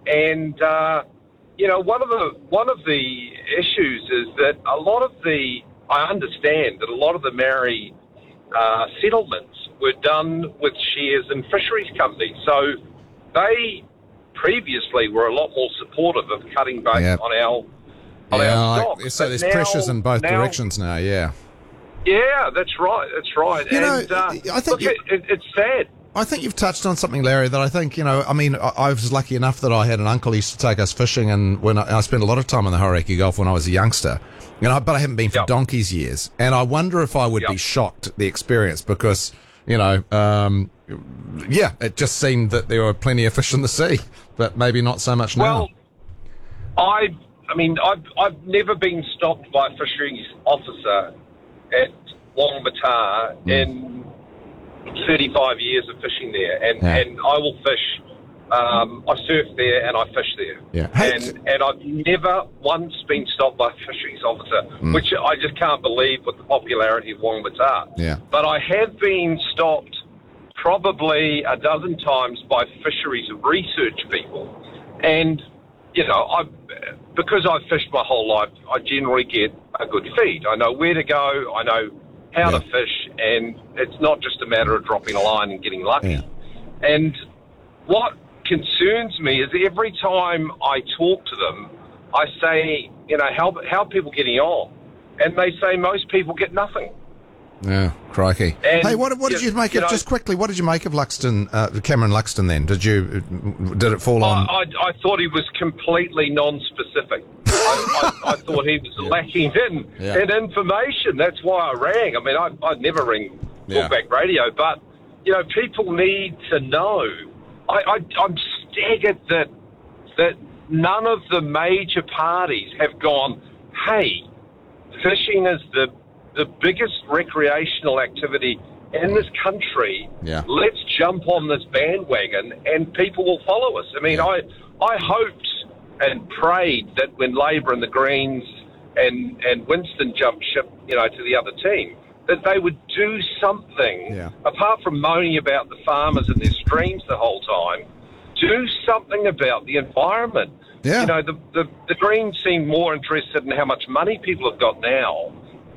And one of the issues is that I understand that a lot of the Maori settlements were done with shares in fisheries companies. So they previously were a lot more supportive of cutting back on our stock. So there's pressures in both directions now, yeah. Yeah, that's right. I think it's sad. I think you've touched on something, Larry, that I think, I was lucky enough that I had an uncle who used to take us fishing, and when I spent a lot of time in the Hauraki Gulf when I was a youngster, but I haven't been for donkey's years. And I wonder if I would be shocked at the experience because, it just seemed that there were plenty of fish in the sea, but maybe not so much now. Well, I've never been stopped by a fisheries officer at Whangamata in 35 years of fishing there, and I will fish. I surf there and I fish there, and I've never once been stopped by a fisheries officer, which I just can't believe with the popularity of Whangamata. Yeah. But I have been stopped probably a dozen times by fisheries research people, and because I've fished my whole life, I generally get a good feed. I know where to go. I know how to fish, and it's not just a matter of dropping a line and getting lucky. Yeah. And what concerns me is every time I talk to them, I say, how are people getting on? And they say most people get nothing. Yeah, crikey. And, hey, what did you make of, just quickly, what did you make of Cameron Luxton then? Did it fall on? I thought he was completely non-specific. I thought he was lacking in information. That's why I rang. I'd never ring Talkback Radio, but, people need to know. I'm staggered that none of the major parties have gone, hey, fishing is the biggest recreational activity in this country. Yeah. Let's jump on this bandwagon and people will follow us. I hoped and prayed that when Labor and the Greens and Winston jumped ship, to the other team, that they would do something, apart from moaning about the farmers and their streams the whole time, do something about the environment. Yeah. The Greens seem more interested in how much money people have got now.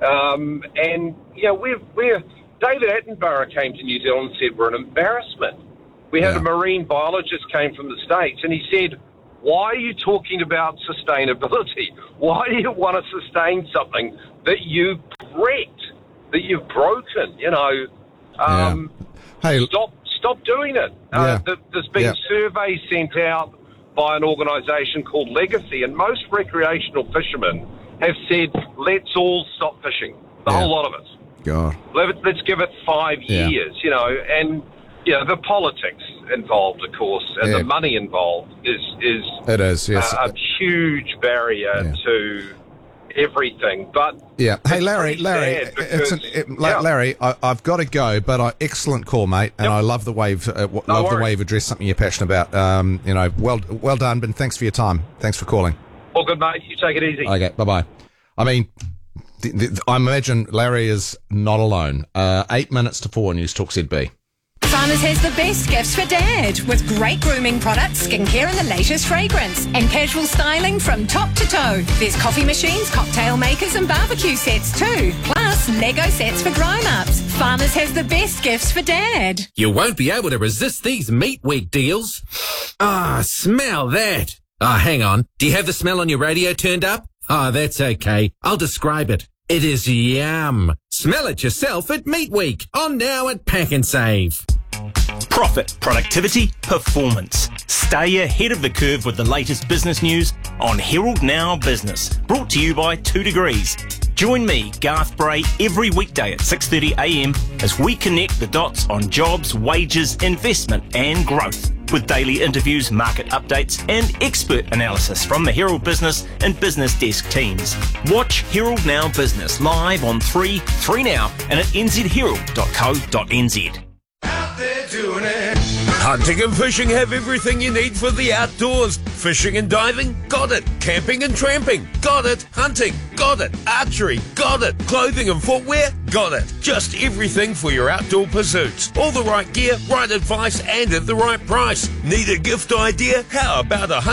David Attenborough came to New Zealand and said we're an embarrassment. We had a marine biologist came from the States, and he said, why are you talking about sustainability? Why do you want to sustain something that you've wrecked, that you've broken? Stop doing it. There's been surveys sent out by an organisation called Legacy, and most recreational fishermen have said, let's all stop fishing, the whole lot of us. God. Let's give it 5 years, and the politics involved, of course, and the money involved is a huge barrier to everything. But hey, Larry, Larry, I've got to go, but excellent call, mate, and I love the way you've addressed something you're passionate about. Well done, Ben. Thanks for your time. Thanks for calling. All good, mate. You take it easy. Okay, bye-bye. I imagine Larry is not alone. 8 minutes to 4, News Talk ZB. Farmers has the best gifts for Dad, with great grooming products, skincare and the latest fragrance, and casual styling from top to toe. There's coffee machines, cocktail makers and barbecue sets too, plus Lego sets for grown-ups. Farmers has the best gifts for Dad. You won't be able to resist these Meat Week deals. Smell that. Hang on. Do you have the smell on your radio turned up? That's okay. I'll describe it. It is yum. Smell it yourself at Meat Week. On now at Pack and Save. Profit, productivity, performance. Stay ahead of the curve with the latest business news on Herald Now Business. Brought to you by 2 Degrees. Join me, Garth Bray, every weekday at 6:30am as we connect the dots on jobs, wages, investment and growth. With daily interviews, market updates and expert analysis from the Herald Business and Business Desk teams. Watch Herald Now Business live on 3 Now and at nzherald.co.nz. Out there doing it. Hunting and fishing have everything you need for the outdoors. Fishing and diving? Got it. Camping and tramping? Got it. Hunting? Got it. Archery? Got it. Clothing and footwear? Got it. Just everything for your outdoor pursuits. All the right gear, right advice and at the right price. Need a gift idea? How about a